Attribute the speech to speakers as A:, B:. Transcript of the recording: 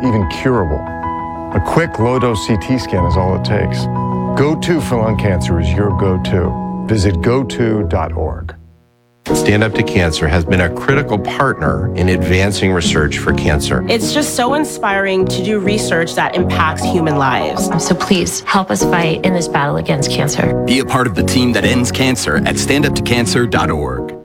A: even curable. A quick low-dose CT scan is all it takes. GO2 for lung cancer is your go-to. Visit go2.org.
B: Stand Up to Cancer has been a critical partner in advancing research for cancer.
C: It's just so inspiring to do research that impacts human lives.
D: So please help us fight in this battle against cancer.
E: Be a part of the team that ends cancer at standuptocancer.org.